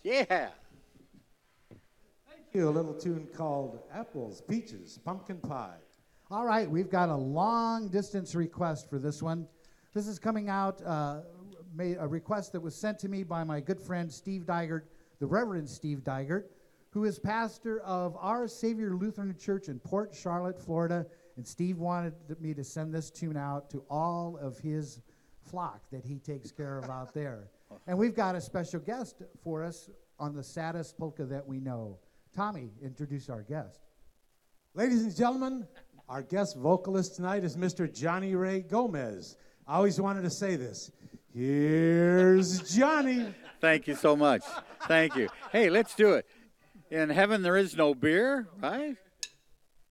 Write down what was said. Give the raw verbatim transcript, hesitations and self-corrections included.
Yeah. Thank you. A little tune called Apples, Peaches, Pumpkin Pie. All right, we've got a long distance request for this one. This is coming out, uh, made a request that was sent to me by my good friend Steve Digert, the Reverend Steve Digert, who is pastor of Our Savior Lutheran Church in Port Charlotte, Florida. And Steve wanted me to send this tune out to all of his flock that he takes care of out there. And we've got a special guest for us on the saddest polka that we know. Tommy, introduce our guest. Ladies and gentlemen, our guest vocalist tonight is Mister Johnny Ray Gomez. I always wanted to say this. Here's Johnny. Thank you so much. Thank you. Hey, let's do it. In heaven there is no beer, right?